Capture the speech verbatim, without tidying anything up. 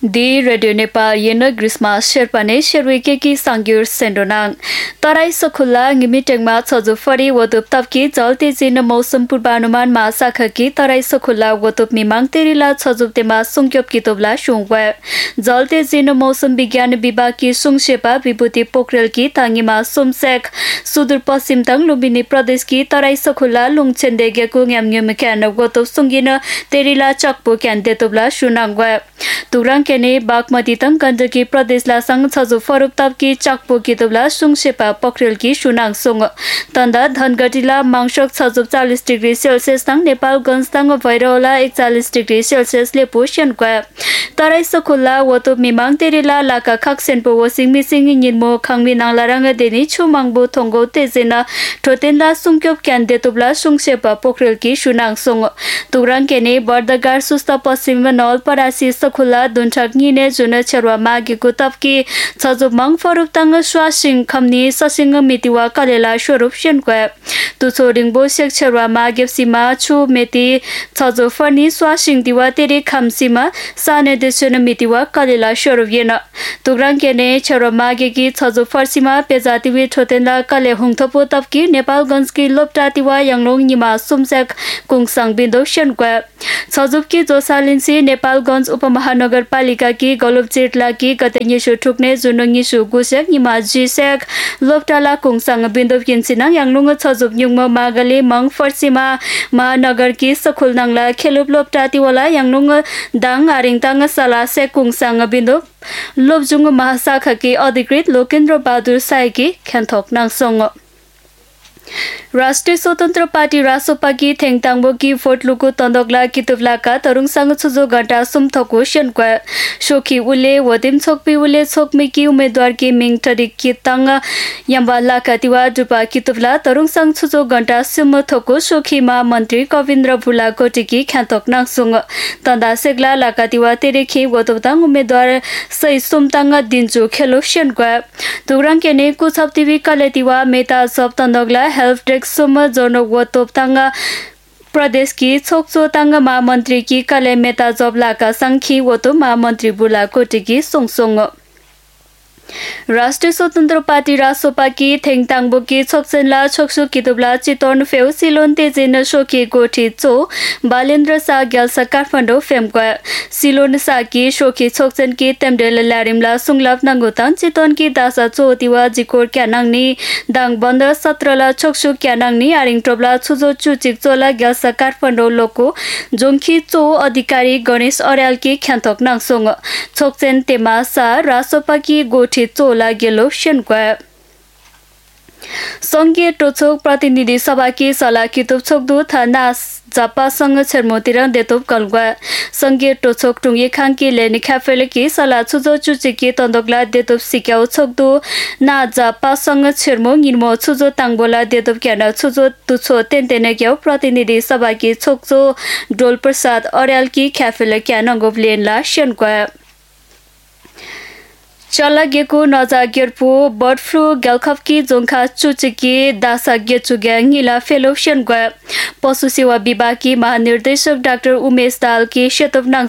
Di Radio Nepal Yena Grisma Sherpane Sherwikeki Sangyur Sendonang Tarai Sokula Ngimitengma Choju Fari Wotup Tapki Jalti Jin Mausam Purbanuman Ma Sakhaki Tarai Sokula Wotup Mimang Terila Choju Tema Sungkyop Kitobla Shungwa Jalti Jin Mausam Bigyan Bibaki Sungshepa Vibhuti Pokrail Ki Tangima Sumsek Sudur Pasim Tang Lumbini Pradesh Ki Tarai Sokula Lungchende Geku Ngamnyum Kan Wotup Sungina Terila Chakpo Kan Detobla Shunangwa Turang Kene Bagmati Tang Gandaki Pradesh La Sang Choju Farup Tapki Chakpo Kitobla Sungshepa Pokrail Ki Shunang Sung Tanda Dhangatila Mangshok Choju forty degree Celsius Tang Nepal Ganj Tang Vairola forty degree Celsius Le Pushan Kwa Tarai Sokula Wotup Mimang Terila Laka Khaksen Po Wasing Missing Nyinmo Khangmi Nang Laranga Deni Chumangbo Thongo Tezena Thotenla Sungkyop Kyan Detobla Sungshepa Pokrail Ki Shunang Sung Turang Kene Bardagar Susta Pasim Nol Parasi Sokula Dunchak Nine Juna Cherwa Magi Kutapki Choju Mang Farup Tang Swasing Khamni Sasing Mitiwa Kalela Swarup Shenkwa Tuchoring Bo Shek Cherwa Magi Sima Chu Meti Choju Fani Swasing Diwa Teri Khamsima Sane Deshuna Mitiwa Kalela Swarup Yena Tugrang Kene Cherwa Magi Ki Choju Farsima Pejati Wi Thotenla Kale Hungthopo Tapki Nepal Ganj Ki Loptatiwa Yanglong Nima Sumsek Kungsang Bindo Shenkwa Choju Ki Josalinsi Nepal Ganj Upamahanagar Palika Ki Golub Chitla Ki Katenyeshu Thukne Junongishu Gusek Nima Jisek Loptala Kungsang Bindo Kinsinang Yanglong Choju Nyungmo Magali Mang Farsima Mahanagar Ki Sakhul Nangla Khelup Loptatiwala Yanglong Dang Aringtang Sala Se Kungsang Bindo Lobjung Mahasakha Ki Adhikrit Lokendra Bahadur Sai Ki Khenthok Nangsong राष्ट्रिय स्वतन्त्र party रासोपाकी थेङताङबोकी फोटलुको तन्दगला कितुबलाका तरुङसँग छुजो घटा सुमथको शेनक्वा शोखी उले वदिम छोकपी उले छोकमेकी उम्मेदवार की मिङ टरिक कितङ यम्बा लाका तिवा जुपा कितुबला तरुङसँग छुजो घटा सुमथको शोखीमा मन्त्री कविन्द्र भुला कोटिकी ख्यातक नाङसुङ तन्दा सेगला लाका तिवा तेरेखी वतोताङ उम्मेदवार सै सुमताङ दिन्जु खेलो शेनक्वा तुरङ केने कुछप्तिवी कलेतिवा मेता सब तन्दगला हेल्प डेस्क सुम जोनो वतोप तंगा प्रदेश की छोकचो तंगा महामंत्री की कले मेता जबला का संखी वतो महामंत्री बुला कोटी की सोंगसोंग राष्ट्रिय स्वतन्त्र पार्टी रासोपा की थेङताङबो की छोक्सेनला छोक्सु कितुबला चितवन फेउ सिलोन तेजिन शोकी गोठी चो बालेन्द्र सा ग्याल्सा काठमाडौँ फेमक्वा सिलोन सा की शोकी छोक्सेन की तेमडेल लारिमला सुङलाप नांगुतान चितवन की दासा चो तिवा जिकोर क्यानाङनी दाङ बन्द सत्रला छोक्सु क्यानाङनी आरिङटोबला छुजो चुचिक चोला ग्याल्सा काठमाडौँ लोको जोंखी चो अधिकारी गणेश अर्याल की ख्यान्तक नाङसोङ छोक्सेन तेमा सा रासोपा की गोठी चोला गेलो शेनक्वा संघीय टोचोक प्रतिनिधि सभा की सला कितुब छोकदु थाना जापा संग छेरमोतिर देतोप कलगवा संघीय टोचोक टुंगी खांकी लेनि ख्याफेले की सला छुजो चुचिकी तन्दगला देतोप सिक्याउ छोकदु ना जापा संग छेरमो निमो छुजो तांगबोला देतोप क्याना छुजो तुछो तेनतेने क्याउ प्रतिनिधि सभा की छोकचो डोल प्रसाद अर्याल की ख्याफेले क्याना गोबलेनला शेनक्वा चलागेको नजागेरपो बर्ड फ्लू गलखपकी जोंखा चुचकी दासा गेचुग्याङ हिला फेलोशन गया पशु सेवा विभाग की महानिर्देशक डाक्टर उमेश दाल की शेतवनाङ